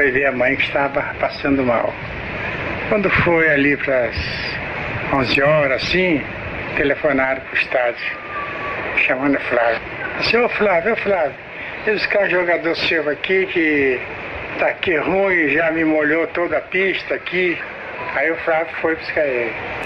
foi ver a mãe que estava passando mal. Quando foi ali para as 11 horas, assim, telefonaram para o estádio, chamando o Flávio. Ô Flávio, eles querem um jogador seu aqui que tá aqui ruim, já me molhou toda a pista aqui. Aí o Flávio foi buscar ele.